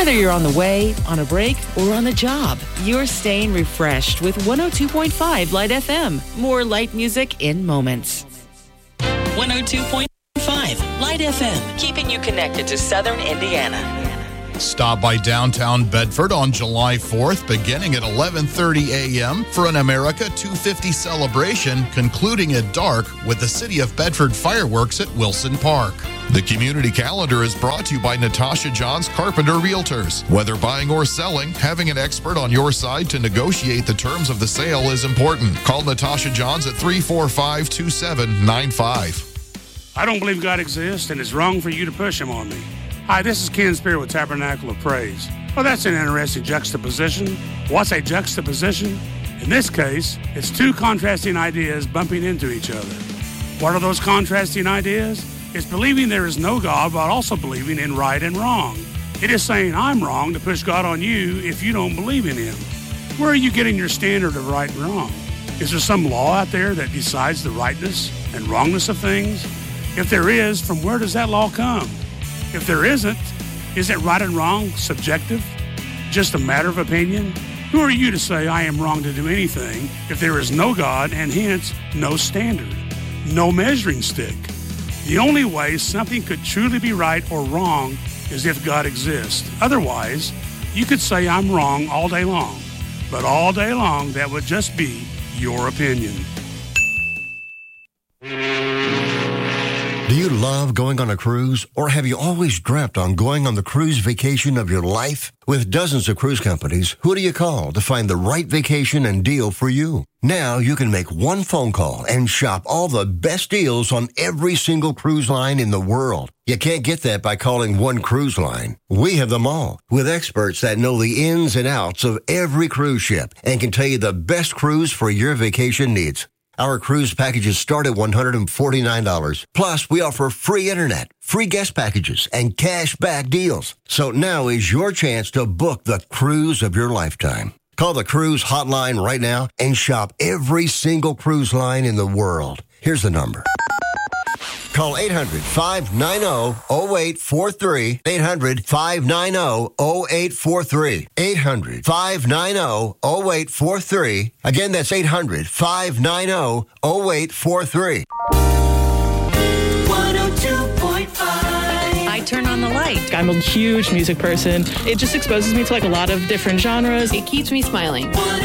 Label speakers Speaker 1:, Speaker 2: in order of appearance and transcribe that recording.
Speaker 1: Whether you're on the way, on a break, or on the job, you're staying refreshed with 102.5 Light FM. More light music in moments. 102.5 Light FM, keeping you connected to Southern Indiana.
Speaker 2: Stop by downtown Bedford on July 4th, beginning at 11:30 a.m. for an America 250 celebration, concluding at dark with the City of Bedford fireworks at Wilson Park. The community calendar is brought to you by Natasha Johns Carpenter Realtors. Whether buying or selling, having an expert on your side to negotiate the terms of the sale is important. Call Natasha Johns at 345-2795.
Speaker 3: I don't believe God exists, and it's wrong for you to push him on me. Hi, this is Ken Spear with Tabernacle of Praise. Well, that's an interesting juxtaposition. What's a juxtaposition? In this case, it's two contrasting ideas bumping into each other. What are those contrasting ideas? It's believing there is no God, but also believing in right and wrong. It is saying I'm wrong to push God on you if you don't believe in him. Where are you getting your standard of right and wrong? Is there some law out there that decides the rightness and wrongness of things? If there is, from where does that law come? If there isn't right and wrong subjective? Just a matter of opinion? Who are you to say I am wrong to do anything if there is no God and hence no standard, no measuring stick? The only way something could truly be right or wrong is if God exists. Otherwise, you could say I'm wrong all day long. But all day long, that would just be your opinion.
Speaker 4: Do you love going on a cruise, or have you always dreamt on going on the cruise vacation of your life? With dozens of cruise companies, who do you call to find the right vacation and deal for you? Now you can make one phone call and shop all the best deals on every single cruise line in the world. You can't get that by calling one cruise line. We have them all, with experts that know the ins and outs of every cruise ship and can tell you the best cruise for your vacation needs. Our cruise packages start at $149. Plus, we offer free internet, free guest packages, and cash back deals. So now is your chance to book the cruise of your lifetime. Call the cruise hotline right now and shop every single cruise line in the world. Here's the number. Call 800-590-0843. 800-590-0843. 800-590-0843. Again, that's 800-590-0843.
Speaker 5: 102.5.
Speaker 6: I turn on the light. I'm a huge music person. It just exposes me to a lot of different genres.
Speaker 5: It keeps me smiling.